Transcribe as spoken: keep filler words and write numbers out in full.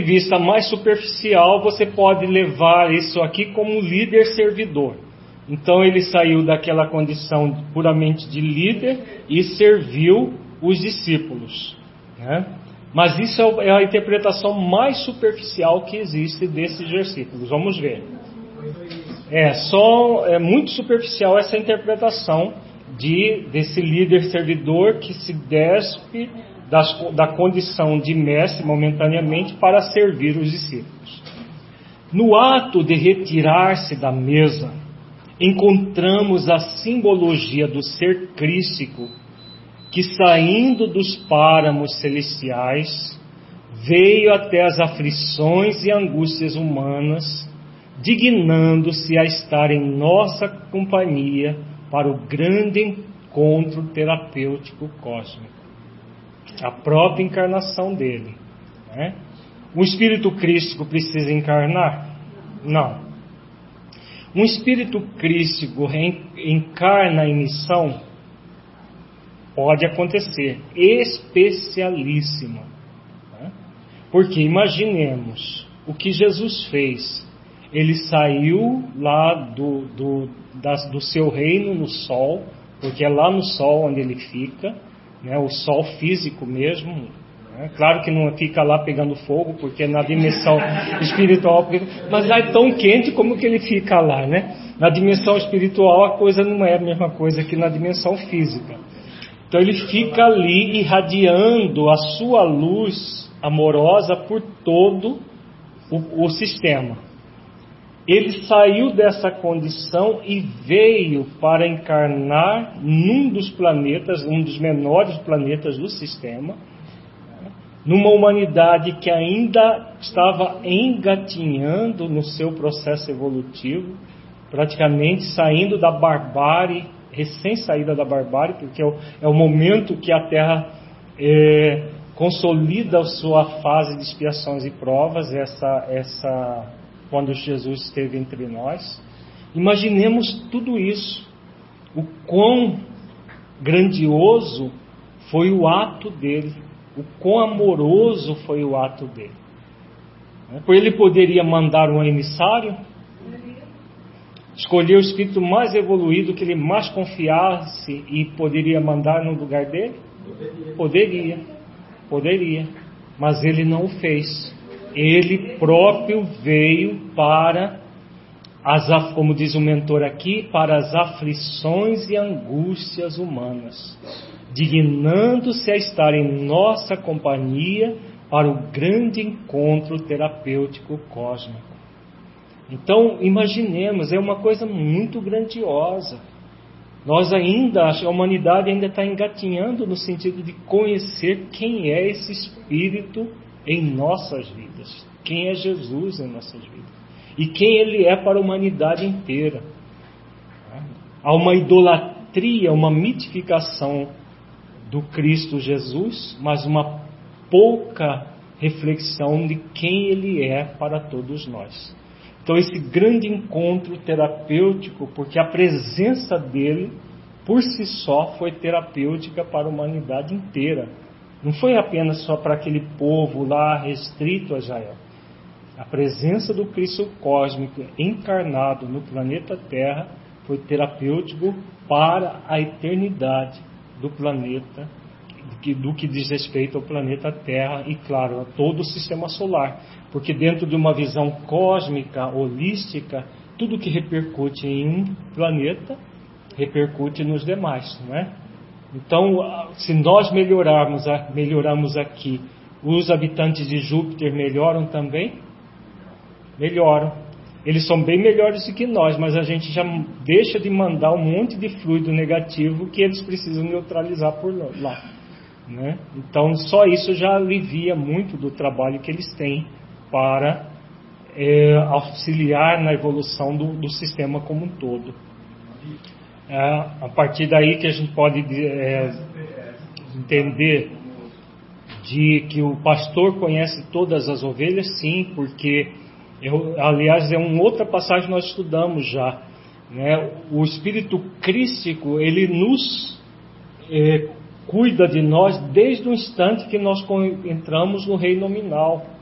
vista mais superficial, você pode levar isso aqui como líder servidor. Então ele saiu daquela condição puramente de líder e serviu os discípulos, né? Mas isso é a interpretação mais superficial que existe desses versículos. Vamos ver. É só é muito superficial essa interpretação de desse líder servidor que se despe das, da condição de mestre momentaneamente para servir os discípulos. No ato de retirar-se da mesa, encontramos a simbologia do ser crístico que, saindo dos páramos celestiais, veio até as aflições e angústias humanas, dignando-se a estar em nossa companhia para o grande encontro terapêutico cósmico. A própria encarnação dele, né? O espírito crístico precisa encarnar? Não. Um espírito crístico encarna em missão? Pode acontecer, especialíssima, né? Porque imaginemos o que Jesus fez. Ele saiu lá do, do, das, do seu reino no sol, porque é lá no sol onde ele fica, né? O sol físico mesmo, né? Claro que não fica lá pegando fogo, porque é na dimensão espiritual, mas lá é tão quente como que ele fica lá, né? Na dimensão espiritual a coisa não é a mesma coisa que na dimensão física. Então ele fica ali irradiando a sua luz amorosa por todo o, o sistema. Ele saiu dessa condição e veio para encarnar num dos planetas, um dos menores planetas do sistema, numa humanidade que ainda estava engatinhando no seu processo evolutivo, praticamente saindo da barbárie, recém-saída da barbárie, porque é o, é o momento que a Terra é, consolida a sua fase de expiações e provas, essa, essa, quando Jesus esteve entre nós. Imaginemos tudo isso, o quão grandioso foi o ato dele, o quão amoroso foi o ato dele. Por ele poderia mandar um emissário, escolher o espírito mais evoluído que ele mais confiasse e poderia mandar no lugar dele? Poderia, poderia, mas ele não o fez. Ele próprio veio para as, como diz o mentor aqui, para as aflições e angústias humanas, dignando-se a estar em nossa companhia para o grande encontro terapêutico cósmico. Então, imaginemos, é uma coisa muito grandiosa. Nós ainda, a humanidade ainda está engatinhando no sentido de conhecer quem é esse Espírito em nossas vidas, quem é Jesus em nossas vidas e quem Ele é para a humanidade inteira. Há uma idolatria, uma mitificação do Cristo Jesus, mas uma pouca reflexão de quem Ele é para todos nós. Então esse grande encontro terapêutico, porque a presença dele por si só foi terapêutica para a humanidade inteira. Não foi apenas só para aquele povo lá restrito a Israel. A presença do Cristo cósmico encarnado no planeta Terra foi terapêutico para a eternidade do planeta, do que diz respeito ao planeta Terra e, claro, a todo o sistema solar. Porque dentro de uma visão cósmica, holística, tudo que repercute em um planeta, repercute nos demais, não é? Então, se nós melhorarmos, melhorarmos aqui, os habitantes de Júpiter melhoram também? Melhoram. Eles são bem melhores do que nós, mas a gente já deixa de mandar um monte de fluido negativo que eles precisam neutralizar por lá, né? Então, só isso já alivia muito do trabalho que eles têm para é, auxiliar na evolução do, do sistema como um todo. É, a partir daí que a gente pode é, entender de que o pastor conhece todas as ovelhas, sim, porque, eu, aliás, é uma outra passagem que nós estudamos já, né? O Espírito Crístico, ele nos é, cuida de nós desde o instante que nós entramos no reino nominal.